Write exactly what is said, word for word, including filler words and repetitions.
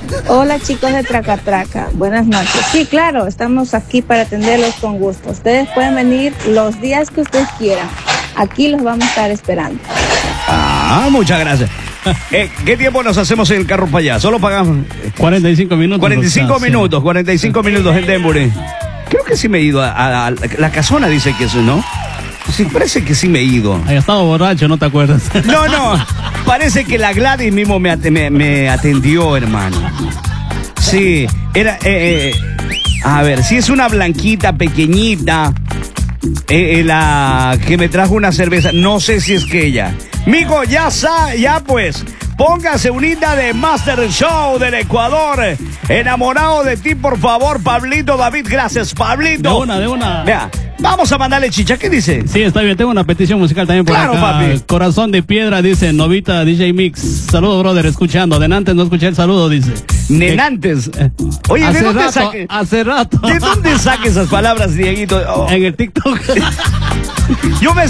Hola chicos de Traca Traca, buenas noches. Sí, claro, estamos aquí para atenderlos con gusto. Ustedes pueden venir los días que ustedes quieran. Aquí los vamos a estar esperando. Ah, muchas gracias. Eh, ¿Qué tiempo nos hacemos en el carro para allá? Solo pagamos cuarenta y cinco minutos. cuarenta y cinco minutos, cuarenta y cinco minutos en Denbury. Creo que sí me he ido a, a, a la casona, dice que eso, ¿no? Sí, parece que sí me he ido. Ahí estaba borracho, ¿no te acuerdas? No, no, parece que la Gladys mismo me, at me, me atendió, hermano. Sí, era, eh, eh, a ver, si es una blanquita pequeñita, eh, eh, la que me trajo una cerveza, no sé si es que ella. Migo, ya sa, ya pues, póngase unida de Master Show del Ecuador. Enamorado de ti, por favor, Pablito David, gracias, Pablito. De una, de una. Vea, vamos a mandarle chicha, ¿qué dice? Sí, está bien, tengo una petición musical también por claro, acá. Papi. Corazón de Piedra, dice Novita D J Mix. Saludos, brother, escuchando. De antes no escuché el saludo, dice. Nenantes. Oye, ¿de hace dónde rato, saque? Hace rato. ¿De dónde saque esas palabras, Dieguito? Oh. En el TikTok. Yo me